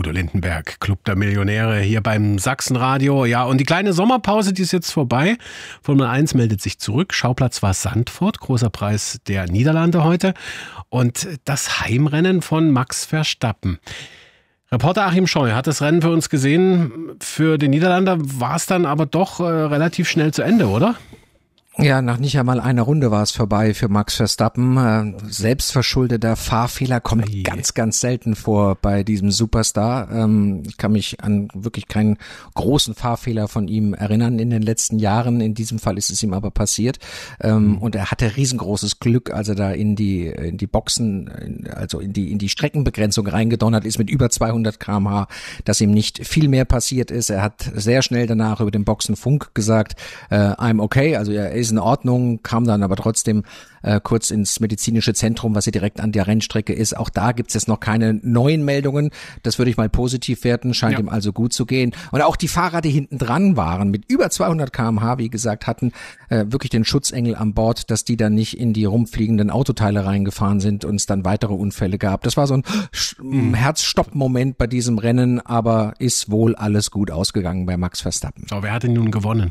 Udo Lindenberg, Club der Millionäre hier beim Sachsenradio. Ja, und die kleine Sommerpause, die ist jetzt vorbei. Formel 1 meldet sich zurück. Schauplatz war Zandvoort, großer Preis der Niederlande heute. Und das Heimrennen von Max Verstappen. Reporter Achim Scheu hat das Rennen für uns gesehen. Für den Niederlander war es dann aber doch relativ schnell zu Ende, oder? Ja, nach nicht einmal einer Runde war es vorbei für Max Verstappen. Selbstverschuldeter Fahrfehler kommt ganz, ganz selten vor bei diesem Superstar. Ich kann mich an wirklich keinen großen Fahrfehler von ihm erinnern in den letzten Jahren. In diesem Fall ist es ihm aber passiert. Und er hatte riesengroßes Glück, als er da in die Boxen, also in die Streckenbegrenzung reingedonnert ist mit über 200 km/h, dass ihm nicht viel mehr passiert ist. Er hat sehr schnell danach über den Boxenfunk gesagt, I'm okay, also er ist in Ordnung, kam dann aber trotzdem kurz ins medizinische Zentrum, was hier direkt an der Rennstrecke ist. Auch da gibt's jetzt noch keine neuen Meldungen. Das würde ich mal positiv werten, scheint ihm also gut zu gehen. Und auch die Fahrer, die hinten dran waren, mit über 200 km/h, wie gesagt, hatten wirklich den Schutzengel an Bord, dass die dann nicht in die rumfliegenden Autoteile reingefahren sind und es dann weitere Unfälle gab. Das war so ein Herzstopp-Moment bei diesem Rennen, aber ist wohl alles gut ausgegangen bei Max Verstappen. So, wer hat denn nun gewonnen?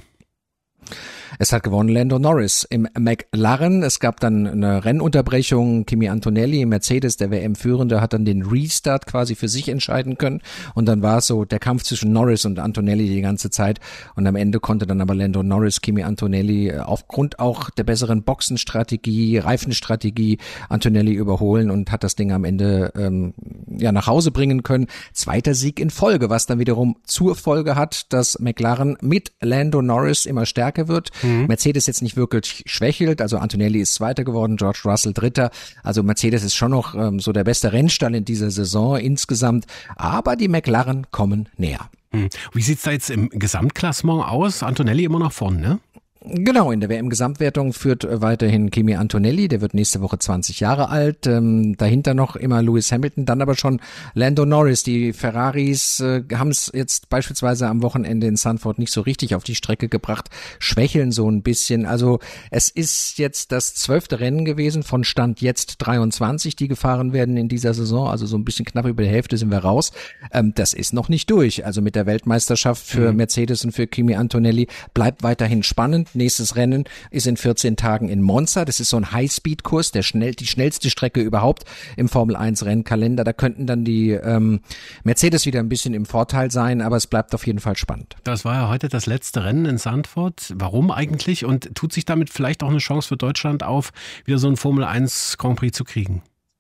Es hat gewonnen Lando Norris im McLaren. Es gab dann eine Rennunterbrechung. Kimi Antonelli, Mercedes, der WM-Führende, hat dann den Restart quasi für sich entscheiden können. Und dann war es so der Kampf zwischen Norris und Antonelli die ganze Zeit. Und am Ende konnte dann aber Lando Norris Kimi Antonelli aufgrund auch der besseren Boxenstrategie, Reifenstrategie Antonelli überholen und hat das Ding am Ende nach Hause bringen können. Zweiter Sieg in Folge, was dann wiederum zur Folge hat, dass McLaren mit Lando Norris immer stärker wird. Mercedes jetzt nicht wirklich schwächelt, also Antonelli ist Zweiter geworden, George Russell Dritter, also Mercedes ist schon noch so der beste Rennstall in dieser Saison insgesamt, aber die McLaren kommen näher. Wie sieht's da jetzt im Gesamtklassement aus? Antonelli immer noch vorne, ne? Genau, in der WM-Gesamtwertung führt weiterhin Kimi Antonelli, der wird nächste Woche 20 Jahre alt, dahinter noch immer Lewis Hamilton, dann aber schon Lando Norris. Die Ferraris haben es jetzt beispielsweise am Wochenende in Zandvoort nicht so richtig auf die Strecke gebracht, schwächeln so ein bisschen. Also es ist jetzt das 12. Rennen gewesen von Stand jetzt 23, die gefahren werden in dieser Saison, also so ein bisschen knapp über die Hälfte sind wir raus. Das ist noch nicht durch, also mit der Weltmeisterschaft für Mercedes und für Kimi Antonelli bleibt weiterhin spannend. Nächstes Rennen ist in 14 Tagen in Monza. Das ist so ein High-Speed-Kurs, die schnellste Strecke überhaupt im Formel-1-Rennkalender. Da könnten dann die Mercedes wieder ein bisschen im Vorteil sein, aber es bleibt auf jeden Fall spannend. Das war ja heute das letzte Rennen in Zandvoort. Warum eigentlich? Und tut sich damit vielleicht auch eine Chance für Deutschland auf, wieder so einen Formel-1-Grand Prix zu kriegen?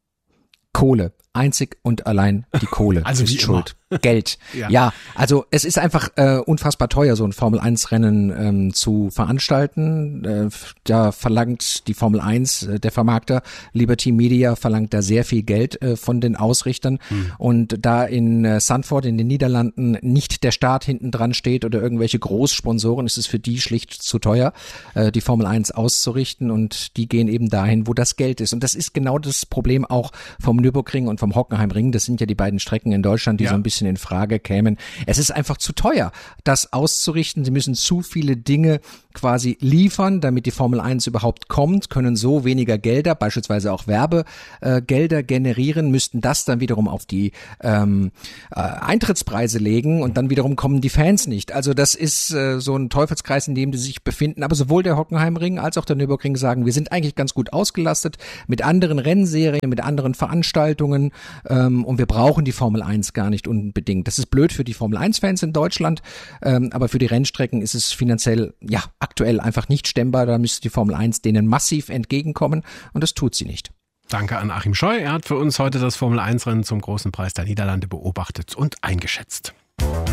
Kohle. Einzig und allein die Kohle also ist schuld. Geld. Ja, also es ist einfach unfassbar teuer, so ein Formel-1-Rennen zu veranstalten. Da verlangt die Formel 1, der Vermarkter Liberty Media, verlangt da sehr viel Geld von den Ausrichtern. Und da in Zandvoort in den Niederlanden nicht der Staat hinten dran steht oder irgendwelche Großsponsoren, ist es für die schlicht zu teuer, die Formel 1 auszurichten. Und die gehen eben dahin, wo das Geld ist. Und das ist genau das Problem auch vom Nürburgring und vom Hockenheimring. Das sind ja die beiden Strecken in Deutschland, die so ein bisschen in Frage kämen. Es ist einfach zu teuer, das auszurichten. Sie müssen zu viele Dinge quasi liefern, damit die Formel 1 überhaupt kommt, können so weniger Gelder, beispielsweise auch Werbegelder generieren, müssten das dann wiederum auf die Eintrittspreise legen und dann wiederum kommen die Fans nicht. Also das ist so ein Teufelskreis, in dem die sich befinden. Aber sowohl der Hockenheimring als auch der Nürburgring sagen, wir sind eigentlich ganz gut ausgelastet mit anderen Rennserien, mit anderen Veranstaltungen und wir brauchen die Formel 1 gar nicht unbedingt. Das ist blöd für die Formel 1-Fans in Deutschland, aber für die Rennstrecken ist es finanziell aktuell einfach nicht stemmbar. Da müsste die Formel 1 denen massiv entgegenkommen und das tut sie nicht. Danke an Achim Scheu. Er hat für uns heute das Formel-1-Rennen zum Großen Preis der Niederlande beobachtet und eingeschätzt.